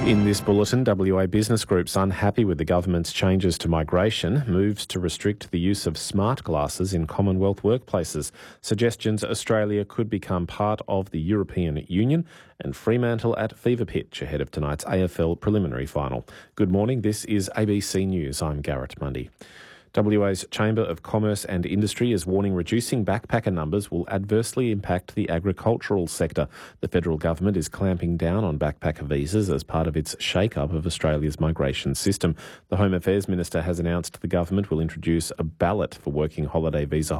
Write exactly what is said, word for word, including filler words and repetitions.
In this bulletin, W A business groups unhappy with the government's changes to migration, moves to restrict the use of smart glasses in Commonwealth workplaces, suggestions Australia could become part of the European Union, and Fremantle at fever pitch ahead of tonight's A F L preliminary final. Good morning, this is A B C News. I'm Garrett Mundy. W A's Chamber of Commerce and Industry is warning reducing backpacker numbers will adversely impact the agricultural sector. The federal government is clamping down on backpacker visas as part of its shake-up of Australia's migration system. The Home Affairs Minister has announced the government will introduce a ballot for working holiday visa